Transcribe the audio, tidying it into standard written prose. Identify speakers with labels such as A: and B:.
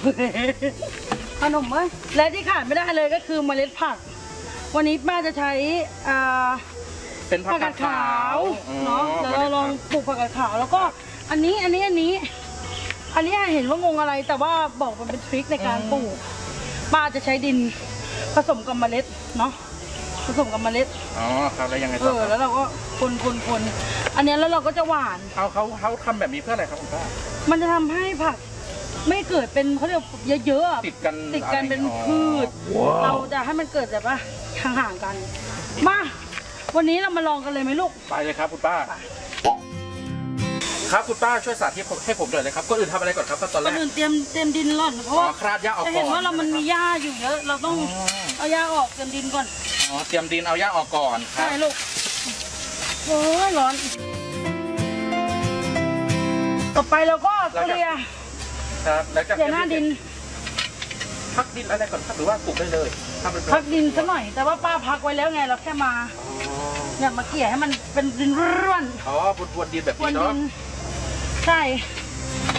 A: ขนมไหมและที่ขาดไม่ได้เลยก็คือเมล็ดผักวันนี้ป้าจะใช้
B: เป็นผักกาดขาว
A: เนาะเดี๋ยวเราลองปลูกผักกาดขาวแล้วก็อันนี้เห็นว่างงอะไรแต่ว่าบอกมันเป็นทริคในการปลูกป้าจะใช้ดินผสมกับเมล็ดเนาะผสมกับเมล็ด
B: อ๋อครับแล้วยังไงต่อ
A: แล้วเราก็คนอันนี้แล้วเราก็จะหว่าน
B: เขาทำแบบนี้เพื่ออะไรครับคุณป้า
A: มันจะทำให้ผักไม่เกิดเป็นเขาเรียกเยอะๆ
B: ติดกัน
A: เป็นพืชเราจะให้มันเกิดแบบว่าห่างๆกันมาวันนี้เรามาลองกันเลยไหมลูก
B: ไปเลยครับคุณป้าครับคุณป้าช่วยสาธิตให้ผมหน่อยเลยครับก่อนอื่นทำอะไรก่อนครับตอนแรก
A: ก่อนอื่นเตรียมดินก่อนเพราะว่า
B: คราดหญ้าออกก่อน
A: จะเห็นว่ามันมีหญ้าอยู่เยอะเราต้องเอาหญ้าออกเตรียมดินก่อน
B: อ๋อเตรียมดินเอาหญ้าออกก่อน
A: ใช่ลูกโอ้ยร้อนต่อไปเราก็เกลี่ย
B: ครับแล้วจะ
A: เกลี่ยหน้าดิน
B: พักดินอะไรก่อนครับหรือว่าปลูกได้เลย
A: พักดินซะหน่อยแต่ว่าป้าพักไว้แล้วไงเราแค่มาเนี่ยมาเกลี่ยให้มันเป็นดินร่วน
B: อ๋อบนดินแบบนี้เนาะ
A: ใช่